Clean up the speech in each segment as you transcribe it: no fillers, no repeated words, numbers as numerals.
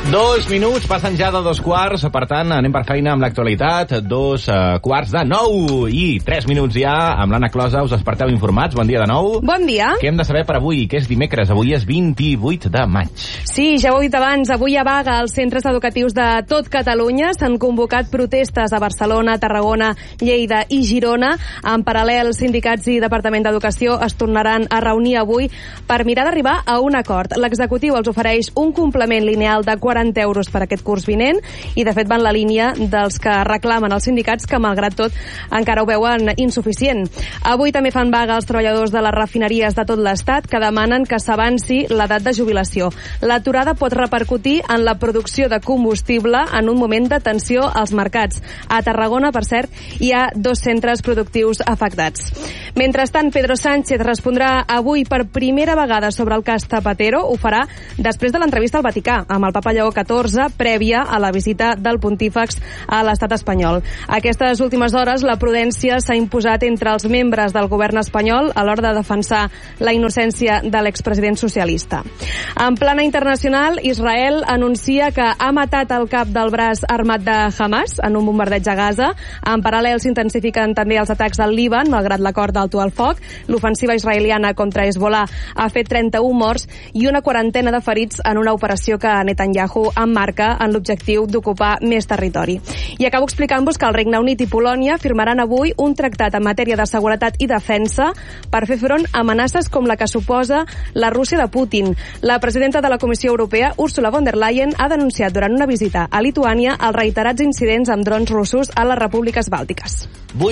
2 minuts, passen ja de 2 quarts, per tant, anem per feina amb l'actualitat. 2 quarts de 9 i 3 minuts ja, amb l'Anna Closa, us desperteu informats. Bon dia de nou. Bon dia. Què hem de saber per avui, que és dimecres? Avui és 28 de maig. Sí, ja ho he dit abans, avui a vaga als centres educatius de tot Catalunya. S'han convocat protestes a Barcelona, Tarragona, Lleida i Girona. En paral·lel, sindicats i Departament d'Educació es tornaran a reunir avui per mirar d'arribar a un acord. L'executiu els ofereix un complement lineal de 40 euros per aquest curs vinent i, de fet, van la línia dels que reclamen els sindicats, que, malgrat tot, encara ho veuen insuficient. Avui també fan vaga els treballadors de les refineries de tot l'Estat, que demanen que s'avanci l'edat de jubilació. L'aturada pot repercutir en la producció de combustible en un moment de tensió als mercats. A Tarragona, per cert, hi ha 2 centres productius afectats. Mentrestant, Pedro Sánchez respondrà avui per primera vegada sobre el cas Zapatero. Ho farà després de l'entrevista al Vaticà amb el papa Lleó XIV, prèvia a la visita del pontífex a l'estat espanyol. Aquestes últimes hores, la prudència s'ha imposat entre els membres del govern espanyol a l'hora de defensar la innocència de l'expresident socialista. En plana internacional, Israel anuncia que ha matat el cap del braç armat de Hamas en un bombardeig a Gaza. En paral·lel, s'intensifiquen també els atacs al Líban, malgrat l'acord d'alto al foc. L'ofensiva israeliana contra Hezbollah ha fet 31 morts i una quarantena de ferits en una operació que Netanyahu emmarca en l'objectiu d'ocupar més territori. I acabo explicant-vos que el Regne Unit i Polònia firmaran avui un tractat en matèria de seguretat i defensa per fer front a amenaces com la que suposa la Rússia de Putin. La presidenta de la Comissió Europea, Ursula von der Leyen, ha denunciat durant una visita a Lituània els reiterats incidents amb drons russos a les repúbliques bàltiques.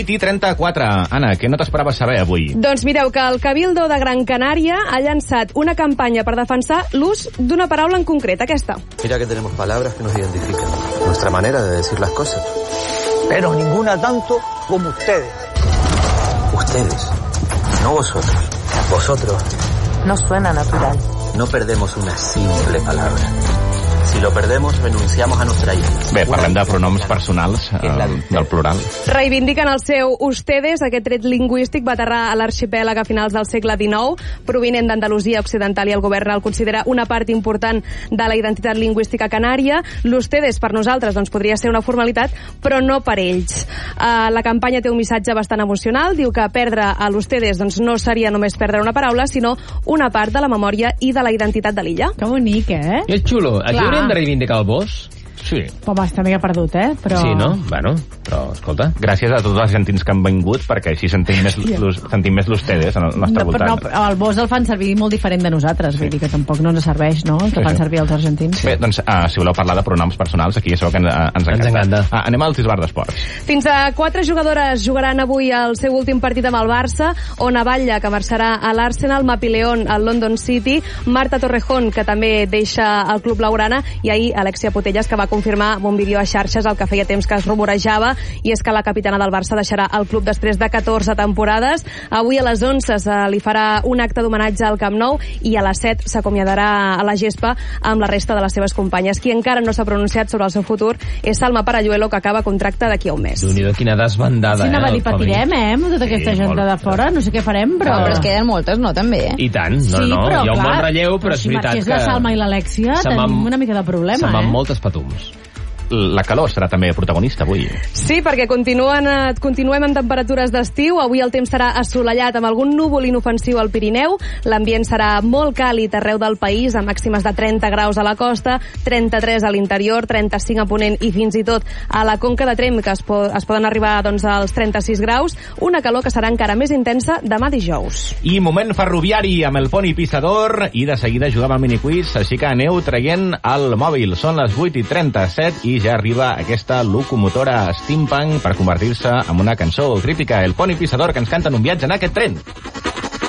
8:34. Anna, què no t'esperaves saber avui? Doncs mireu que el Cabildo de Gran Canària ha llançat una campanya per defensar l'ús d'una paraula en concret, aquesta. Mira que tenemos palabras que nos identifican, nuestra manera de decir las cosas. Pero ninguna tanto como ustedes. Ustedes, no vosotros. Vosotros. No suena natural. No perdemos una simple palabra. Si lo perdemos, renunciamos a nuestra isla. Bé, parlem de pronoms personals, del plural. Reivindiquen el seu ustedes. Aquest tret lingüístic va aterrar a l'arxipèlag a finals del segle XIX, provinent d'Andalusia Occidental, i el govern el considera una part important de la identitat lingüística canària. L'ustedes, per nosaltres, doncs, podria ser una formalitat, però no per ells. La campanya té un missatge bastant emocional. Diu que perdre a l'ustedes doncs, no seria només perdre una paraula, sinó una part de la memòria i de la identitat de l'illa. Que bonic, eh? És xulo. Aquí hauríem de reivindicar el vos? Sí. Home, està mica perdut, però... Sí, no? Bueno, però, escolta... Gràcies a tots els argentins que han vingut, perquè així sentim més l'ustedes al nostre voltant. Però el vos el fan servir molt diferent de nosaltres, vull dir que tampoc no ens serveix, no?, el que fan servir els argentins. Bé, doncs, si voleu parlar de pronoms personals, aquí ja sabeu que ens encanta. Anem al Tisbar d'Esports. Fins a 4 jugadores jugaran avui el seu últim partit amb el Barça. Ona Batlle, que marxarà a l'Arsenal, Mapi León al London City, Marta Torrejón, que també deixa el club blaugrana, i ahir Alexia Putellas, que va confirmar amb un vídeo a xarxes el que feia temps que es rumorejava, i és que la capitana del Barça deixarà el club després de 14 temporades. Avui a les 11 se li farà un acte d'homenatge al Camp Nou i a les 7 s'acomiadarà a la gespa amb la resta de les seves companyes. Qui encara no s'ha pronunciat sobre el seu futur és Salma Paralluelo, que acaba contracte d'aquí a un mes. Déu-n'hi-do, quina desbandada, sí, anava a dir, patirem, amb tota aquesta gent de fora, no sé què farem, però... Però es queden moltes, no, també, I tant, no, sí, no, però, hi ha un bon clar, relleu, però és veritat que... Si marxés la Salma i l'Alexia, tenim una mica de problema, se'n van moltes patums. La calor serà també protagonista avui. Sí, perquè continuem amb temperatures d'estiu. Avui el temps serà assolellat amb algun núvol inofensiu al Pirineu. L'ambient serà molt càlid arreu del país, amb màximes de 30 graus a la costa, 33 a l'interior, 35 a Ponent i fins i tot a la Conca de Tremp, que es poden arribar doncs, als 36 graus. Una calor que serà encara més intensa demà dijous. I moment ferroviari amb el Poni Pissador, i de seguida juguem al miniquiz, així que aneu traient el mòbil. Són les 8:37 i ja arriba aquesta locomotora steampunk per convertir-se en una cançó crítica, el Poni Pissador, que ens canta en un viatge en aquest tren.